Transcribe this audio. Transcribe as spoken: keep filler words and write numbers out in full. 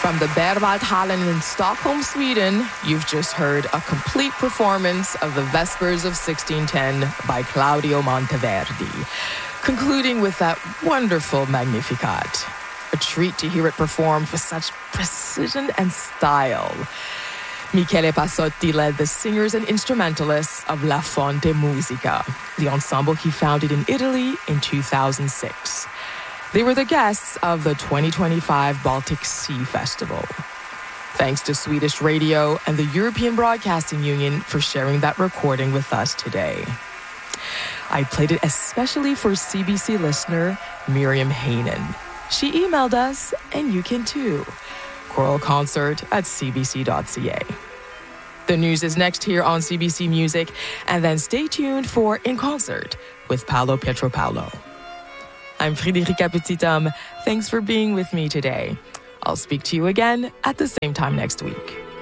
From the Berwaldhallen in Stockholm, Sweden, you've just heard a complete performance of the Vespers of sixteen ten by Claudio Monteverdi, concluding with that wonderful Magnificat. A treat to hear it performed with such precision and style. Michele Passotti led the singers and instrumentalists of La Fonte Musica, the ensemble he founded in Italy in two thousand six. They were the guests of the twenty twenty-five Baltic Sea Festival. Thanks to Swedish Radio and the European Broadcasting Union for sharing that recording with us today. I played it especially for C B C listener Miriam Hainan. She emailed us, and you can too. Choral concert at c b c dot c a. The news is next here on C B C Music, and then stay tuned for In Concert with Paolo Pietropaulo. I'm Friederike Petitom. Thanks for being with me today. I'll speak to you again at the same time next week.